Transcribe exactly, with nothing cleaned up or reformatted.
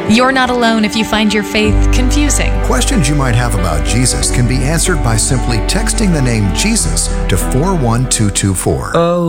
You're not alone if you find your faith confusing. Questions you might have about Jesus can be answered by simply texting the name Jesus to four one two two four. Oh.